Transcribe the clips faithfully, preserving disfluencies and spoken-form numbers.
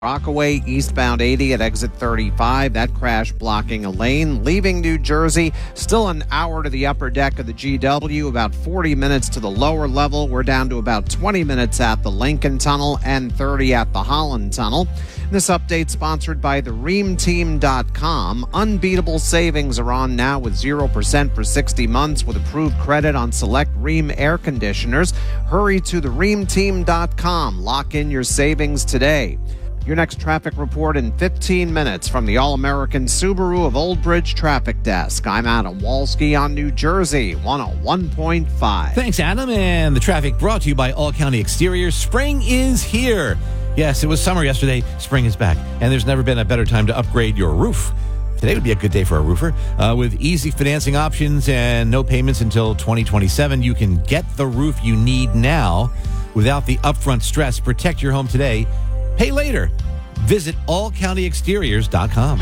Rockaway, eastbound eighty at exit thirty-five. That crash blocking a lane. Leaving New Jersey, still an hour to the upper deck of the G W, about forty minutes to the lower level. We're down to about twenty minutes at the Lincoln Tunnel and thirty at the Holland Tunnel. This update sponsored by the ream team dot com. Unbeatable savings are on now with zero percent for sixty months with approved credit on select Rheem air conditioners. Hurry to the ream team dot com. Lock in your savings today. Your next traffic report in fifteen minutes from the All-American Subaru of Old Bridge Traffic Desk. I'm Adam Walski on New Jersey, one oh one point five. Thanks, Adam. And the traffic brought to you by All County Exteriors. Spring is here. Yes, it was summer yesterday. Spring is back. And there's never been a better time to upgrade your roof. Today would be a good day for a roofer. Uh, with easy financing options and no payments until twenty twenty-seven, you can get the roof you need now without the upfront stress. Protect your home today. Pay later. Visit all county exteriors dot com.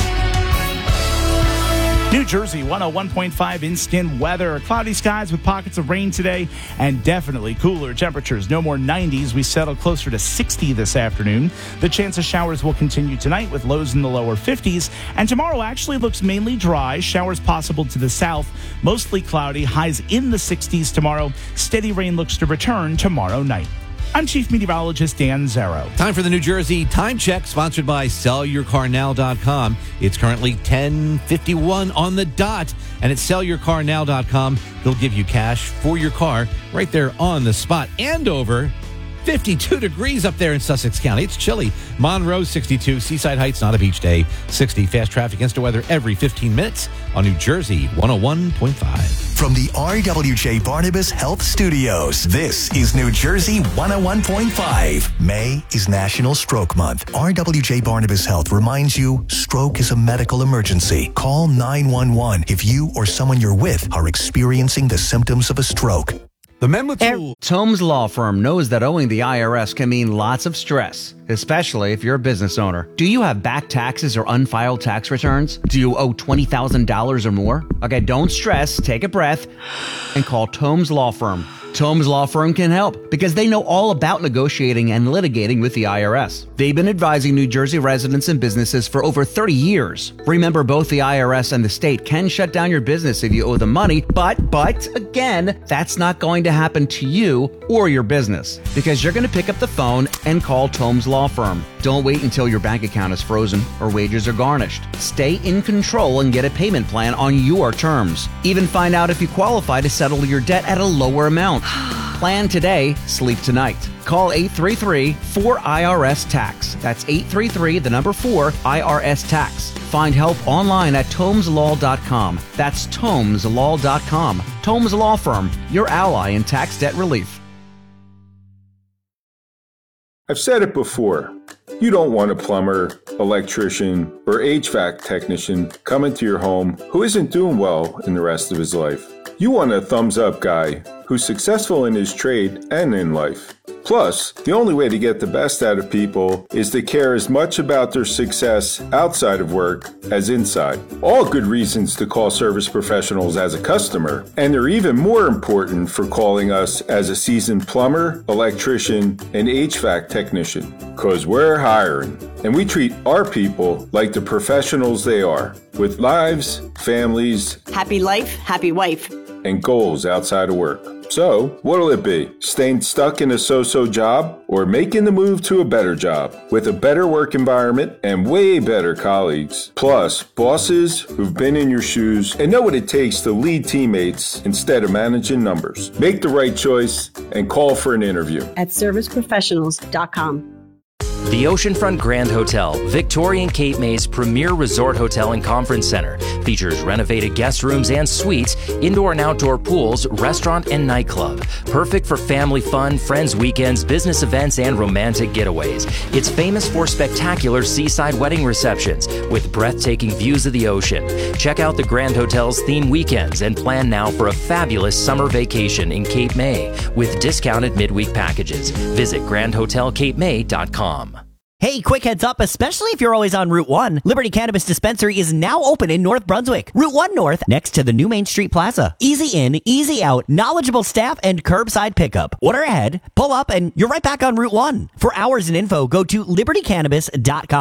New Jersey, one oh one point five instant weather. Cloudy skies with pockets of rain today and definitely cooler temperatures. No more nineties. We settle closer to sixty this afternoon. The chance of showers will continue tonight with lows in the lower fifties. And tomorrow actually looks mainly dry. Showers possible to the south. Mostly cloudy. Highs in the sixties tomorrow. Steady rain looks to return tomorrow night. I'm Chief Meteorologist Dan Zero. Time for the New Jersey Time Check, sponsored by sell your car now dot com. It's currently ten fifty-one on the dot, and at sell your car now dot com, they'll give you cash for your car right there on the spot. Andover, fifty-two degrees up there in Sussex County. It's chilly. Monroe, sixty-two. Seaside Heights, not a beach day, sixty. Fast traffic against the weather every fifteen minutes on New Jersey, one oh one point five. From the R W J Barnabas Health Studios, this is New Jersey one oh one point five. May is National Stroke Month. R W J Barnabas Health reminds you, stroke is a medical emergency. Call nine one one if you or someone you're with are experiencing the symptoms of a stroke. The Menlo Tool. Tomes Law Firm knows that owing the I R S can mean lots of stress, especially if you're a business owner. Do you have back taxes or unfiled tax returns? Do you owe twenty thousand dollars or more? Okay, don't stress, take a breath, and call Tomes Law Firm. Tomes Law Firm can help because they know all about negotiating and litigating with the I R S. They've been advising New Jersey residents and businesses for over thirty years. Remember, both the I R S and the state can shut down your business if you owe them money, but, but, again, that's not going to happen to you or your business because you're going to pick up the phone and call Tomes Law Firm. Don't wait until your bank account is frozen or wages are garnished. Stay in control and get a payment plan on your terms. Even find out if you qualify to settle your debt at a lower amount. Plan today, sleep tonight. Call eight three three, four I R S, tax. That's eight three three, the number four, I R S, tax. Find help online at tomes law dot com. That's tomes law dot com. Tomes Law Firm, your ally in tax debt relief. I've said it before. You don't want a plumber, electrician, or H V A C technician coming to your home who isn't doing well in the rest of his life. You want a thumbs-up guy who's successful in his trade and in life. Plus, the only way to get the best out of people is to care as much about their success outside of work as inside. All good reasons to call Service Professionals as a customer, and they're even more important for calling us as a seasoned plumber, electrician, and H V A C technician. Because we're hiring, and we treat our people like the professionals they are, with lives, families, happy life, happy wife, and goals outside of work. So, what'll it be? Staying stuck in a so-so job or making the move to a better job with a better work environment and way better colleagues? Plus, bosses who've been in your shoes and know what it takes to lead teammates instead of managing numbers. Make the right choice and call for an interview at service professionals dot com. The Oceanfront Grand Hotel, Victorian Cape May's premier resort hotel and conference center, features renovated guest rooms and suites, indoor and outdoor pools, restaurant and nightclub. Perfect for family fun, friends weekends, business events, and romantic getaways. It's famous for spectacular seaside wedding receptions with breathtaking views of the ocean. Check out the Grand Hotel's theme weekends and plan now for a fabulous summer vacation in Cape May with discounted midweek packages. Visit grand hotel cape may dot com. Hey, quick heads up, especially if you're always on Route one, Liberty Cannabis Dispensary is now open in North Brunswick. Route one North, next to the new Main Street Plaza. Easy in, easy out, knowledgeable staff, and curbside pickup. Order ahead, pull up, and you're right back on Route one. For hours and info, go to liberty cannabis dot com.